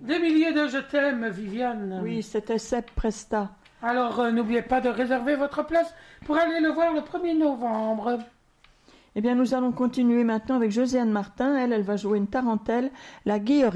Des milliers de je t'aime, Viviane. Oui, c'était Sepp Presta. Alors, n'oubliez pas de réserver votre place pour aller le voir le 1er novembre. Eh bien, nous allons continuer maintenant avec Josiane Martin. Elle va jouer une tarentelle, la Guillerée.